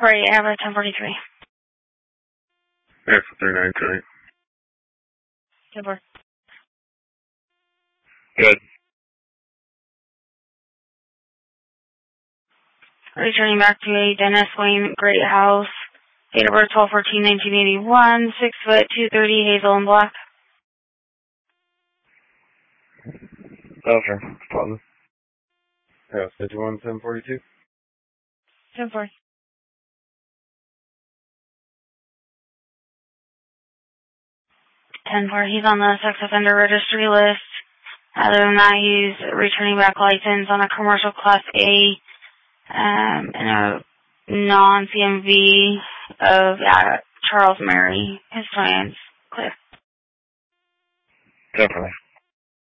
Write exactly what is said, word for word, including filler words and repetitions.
Right, I have a ten forty-three. Yeah, for three nine two eight. Good work. Good. Returning back to a Dennis Wayne Great House. Date of birth twelve fourteen nineteen eighty-one. Six foot two thirty, hazel and black. Okay. Pause. Yeah, fifty-one ten forty-two. ten four. ten four. He's on the sex offender registry list. Other than that, he's returning back license on a commercial class A um, and a non-C M V of yeah, Charles Mary. His client's clear. Definitely.